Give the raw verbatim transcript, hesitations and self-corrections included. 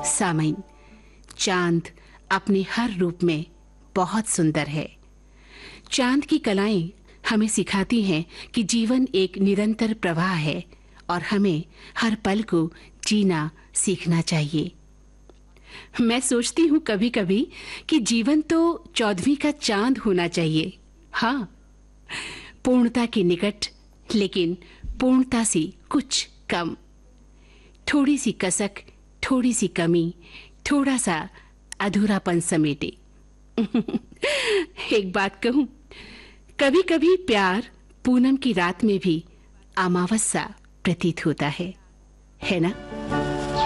सामईन, चांद अपने हर रूप में बहुत सुंदर है। चांद की कलाएं हमें सिखाती हैं कि जीवन एक निरंतर प्रवाह है और हमें हर पल को जीना सीखना चाहिए। मैं सोचती हूँ कभी-कभी कि जीवन तो चौदहवीं का चांद होना चाहिए। हाँ, पूर्णता के निकट, लेकिन पूर्णता से कुछ कम। थोड़ी सी कसक, थोड़ी सी कमी, थोड़ा सा अधूरापन समेटे। एक बात कहूं, कभी-कभी प्यार पूनम की रात में भी अमावस सा प्रतीत होता है, है ना?